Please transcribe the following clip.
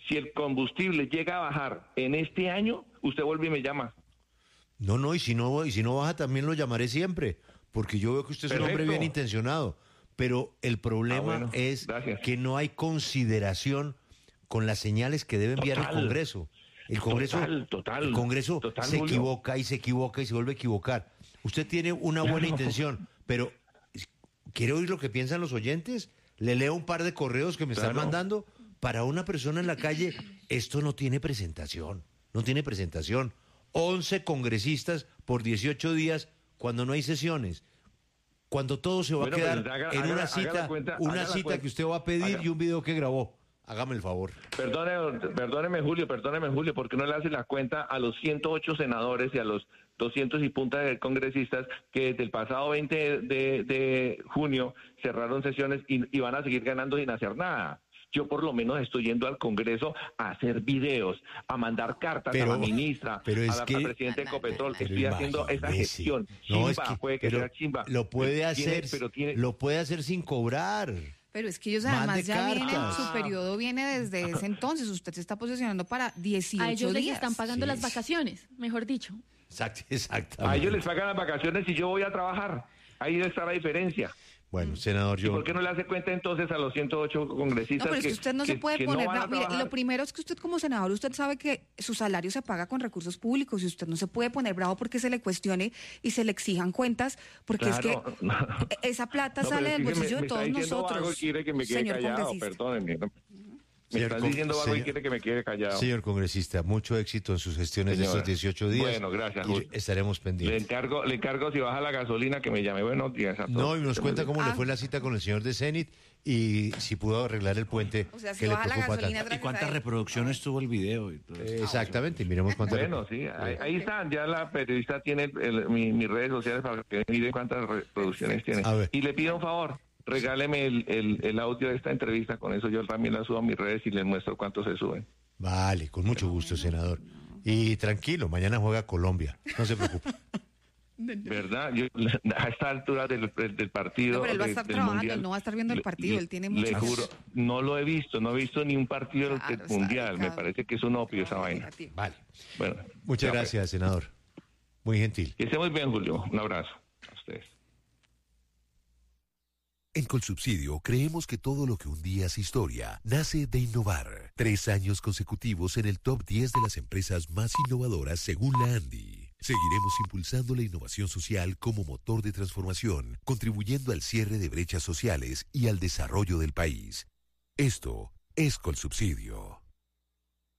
Si el combustible llega a bajar en este año, usted vuelve y me llama. No, y si no baja también lo llamaré siempre, porque yo veo que usted es un hombre bien intencionado, pero el problema es gracias. que no hay consideración con las señales que debe enviar el Congreso. El Congreso se equivoca y se vuelve a equivocar. Usted tiene una buena intención, pero ¿quiere oír lo que piensan los oyentes? Le leo un par de correos que me están mandando. Para una persona en la calle, esto no tiene presentación. 11 congresistas por 18 días cuando no hay sesiones. Cuando todo se va a quedar en una cita que usted va a pedir y un video que grabó. Hágame el favor. Perdóneme, Julio, ¿por qué no le hace la cuenta a los 108 senadores y a los 200 y punta de congresistas que desde el pasado 20 de junio cerraron sesiones y van a seguir ganando sin hacer nada? Yo por lo menos estoy yendo al Congreso a hacer videos, a mandar cartas a la ministra, a la presidenta de Ecopetrol. Estoy haciendo esa gestión. Puede que sea chimba. Lo puede hacer sin cobrar. Pero es que ellos además ya vienen, su periodo viene desde ese entonces. Usted se está posicionando para 18 días. A ellos les están pagando las vacaciones, mejor dicho. Exactamente. A ellos les pagan las vacaciones y yo voy a trabajar. Ahí está la diferencia. Bueno, senador, ¿Y por qué no le hace cuenta entonces a los 108 congresistas? No, pero es que usted no se puede poner bravo. Mire, lo primero es que usted como senador, usted sabe que su salario se paga con recursos públicos y usted no se puede poner bravo porque se le cuestione y se le exijan cuentas, porque es que esa plata sale del bolsillo de todos nosotros. Quiere que me quede callado, perdónenme. Me están diciendo algo y quiere que me quede callado. Señor congresista, mucho éxito en sus gestiones de estos 18 días. Bueno, gracias. Estaremos pendientes. Le encargo si baja la gasolina que me llame. Buenos días a todos. No, y nos cuenta cómo le fue la cita con el señor de Zenit y si pudo arreglar el puente. O sea, si baja la gasolina. ¿Y cuántas reproducciones tuvo el video? Y todo exactamente, miremos cuántas. Bueno, sí, ahí están. Ya la periodista tiene mis redes sociales para que miren cuántas reproducciones tiene. Y le pido un favor. Regáleme el audio de esta entrevista, con eso yo también la subo a mis redes y les muestro cuánto se suben. Vale, con mucho gusto, senador. Y tranquilo, mañana juega Colombia, no se preocupe. ¿Verdad? Yo, a esta altura del partido... No, pero él va a estar trabajando, mundial, no va a estar viendo el partido, él tiene mucho... Le juro, no lo he visto, no he visto ni un partido del mundial, me parece que es un opio esa vaina. Vale. Bueno, muchas gracias, senador. Muy gentil. Que esté muy bien, Julio. Un abrazo a ustedes. En Colsubsidio creemos que todo lo que un día es historia nace de innovar. 3 años consecutivos en el top 10 de las empresas más innovadoras según la ANDI. Seguiremos impulsando la innovación social como motor de transformación, contribuyendo al cierre de brechas sociales y al desarrollo del país. Esto es Colsubsidio.